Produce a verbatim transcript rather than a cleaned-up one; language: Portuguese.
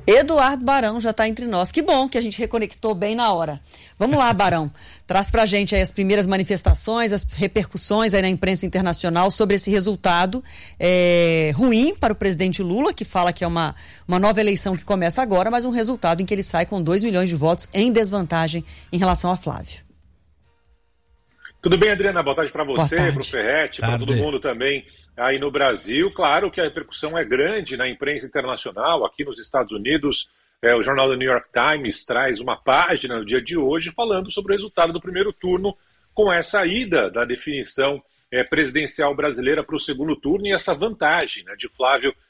Eduardo Barão já está entre nós. Que bom que a gente reconectou bem na hora. Vamos lá, Barão. Traz pra gente aí as primeiras manifestações, as repercussões aí na imprensa internacional sobre esse resultado é, ruim para o presidente Lula, que fala que é uma, uma nova eleição que começa agora, mas um resultado em que ele sai com dois milhões de votos em desvantagem em relação a Flávio. Tudo bem, Adriana? Boa tarde para você, para o Ferretti, para todo mundo também aí no Brasil. Claro que a repercussão é grande na imprensa internacional. Aqui nos Estados Unidos, é, o jornal do New York Times traz uma página no dia de hoje falando sobre o resultado do primeiro turno, com essa ida da definição é, presidencial brasileira para o segundo turno e essa vantagem, né, de Flávio